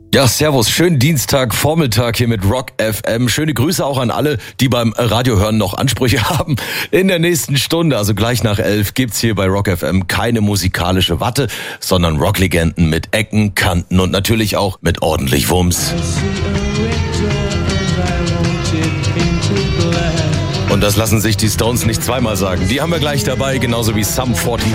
Ja, servus, schönen Dienstag, Vormittag hier mit Rock FM. Schöne Grüße auch an alle, die beim Radiohören noch Ansprüche haben. In der nächsten Stunde, also gleich nach 11, gibt's hier bei Rock FM keine musikalische Watte, sondern Rocklegenden mit Ecken, Kanten und natürlich auch mit ordentlich Wumms. Und das lassen sich die Stones nicht zweimal sagen. Die haben wir gleich dabei, genauso wie Sum 41.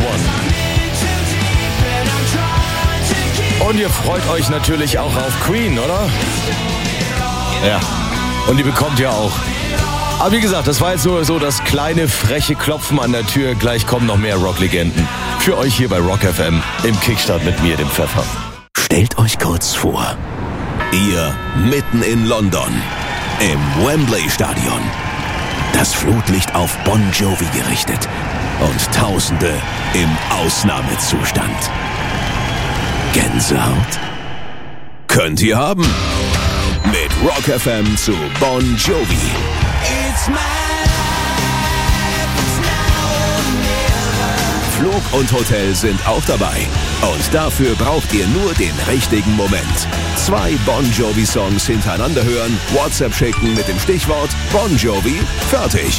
Und ihr freut euch natürlich auch auf Queen, oder? Ja, und die bekommt ihr auch. Aber wie gesagt, das war jetzt nur so das kleine, freche Klopfen an der Tür. Gleich kommen noch mehr Rocklegenden. Für euch hier bei Rock FM im Kickstart mit mir, dem Pfeffer. Stellt euch kurz vor, ihr mitten in London, im Wembley-Stadion. Das Flutlicht auf Bon Jovi gerichtet und Tausende im Ausnahmezustand. Gänsehaut? Könnt ihr haben. Mit Rock FM zu Bon Jovi. It's my life, it's now or never. Flug und Hotel sind auch dabei. Und dafür braucht ihr nur den richtigen Moment. 2 Bon Jovi-Songs hintereinander hören, WhatsApp schicken mit dem Stichwort Bon Jovi, fertig.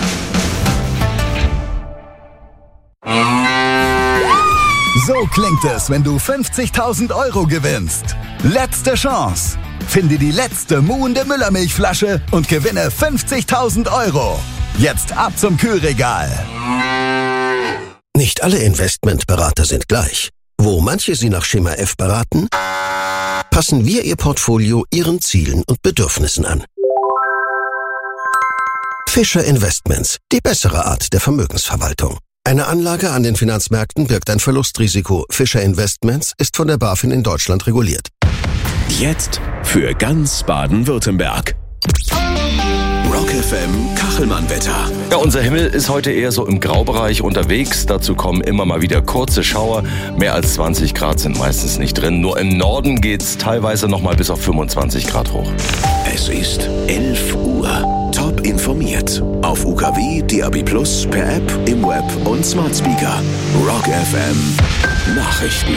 So klingt es, wenn du 50.000 Euro gewinnst. Letzte Chance. Finde die letzte muhende Müllermilchflasche und gewinne 50.000 Euro. Jetzt ab zum Kühlregal. Nicht alle Investmentberater sind gleich. Wo manche Sie nach Schema F beraten, passen wir Ihr Portfolio Ihren Zielen und Bedürfnissen an. Fischer Investments, die bessere Art der Vermögensverwaltung. Eine Anlage an den Finanzmärkten birgt ein Verlustrisiko. Fischer Investments ist von der BaFin in Deutschland reguliert. Jetzt für ganz Baden-Württemberg. Rock FM Kachelmann-Wetter. Ja, unser Himmel ist heute eher so im Graubereich unterwegs. Dazu kommen immer mal wieder kurze Schauer. Mehr als 20 Grad sind meistens nicht drin. Nur im Norden geht's teilweise noch mal bis auf 25 Grad hoch. Es ist 11 Uhr. Top informiert. Auf UKW, DAB+, per App, im Web und Smart Speaker. Rock FM Nachrichten.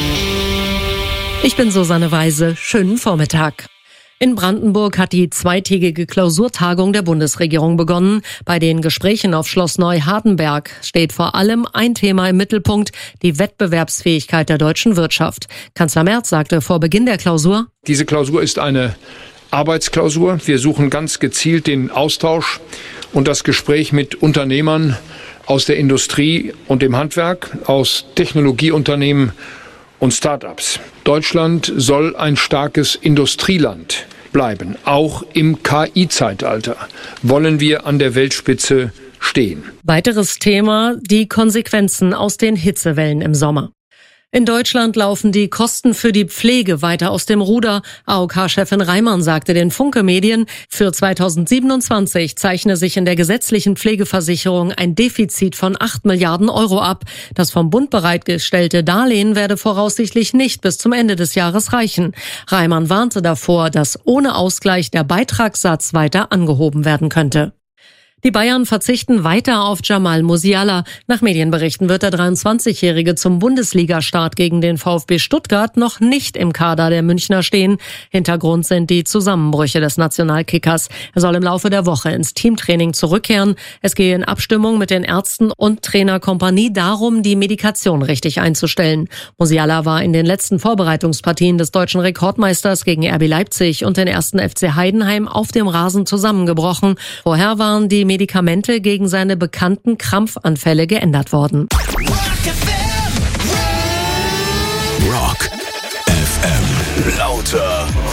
Ich bin Susanne Weise. Schönen Vormittag. In Brandenburg hat die zweitägige Klausurtagung der Bundesregierung begonnen. Bei den Gesprächen auf Schloss Neuhardenberg steht vor allem ein Thema im Mittelpunkt: die Wettbewerbsfähigkeit der deutschen Wirtschaft. Kanzler Merz sagte vor Beginn der Klausur: Diese Klausur ist eine Arbeitsklausur. Wir suchen ganz gezielt den Austausch und das Gespräch mit Unternehmern aus der Industrie und dem Handwerk, aus Technologieunternehmen und Start-ups. Deutschland soll ein starkes Industrieland bleiben. Auch im KI-Zeitalter wollen wir an der Weltspitze stehen. Weiteres Thema: die Konsequenzen aus den Hitzewellen im Sommer. In Deutschland laufen die Kosten für die Pflege weiter aus dem Ruder. AOK-Chefin Reimann sagte den Funke-Medien, für 2027 zeichne sich in der gesetzlichen Pflegeversicherung ein Defizit von 8 Milliarden Euro ab. Das vom Bund bereitgestellte Darlehen werde voraussichtlich nicht bis zum Ende des Jahres reichen. Reimann warnte davor, dass ohne Ausgleich der Beitragssatz weiter angehoben werden könnte. Die Bayern verzichten weiter auf Jamal Musiala. Nach Medienberichten wird der 23-Jährige zum Bundesligastart gegen den VfB Stuttgart noch nicht im Kader der Münchner stehen. Hintergrund sind die Zusammenbrüche des Nationalkickers. Er soll im Laufe der Woche ins Teamtraining zurückkehren. Es gehe in Abstimmung mit den Ärzten und Trainerkompanie darum, die Medikation richtig einzustellen. Musiala war in den letzten Vorbereitungspartien des deutschen Rekordmeisters gegen RB Leipzig und den 1. FC Heidenheim auf dem Rasen zusammengebrochen. Vorher waren die Medikamente gegen seine bekannten Krampfanfälle geändert worden. Rock FM. Lauter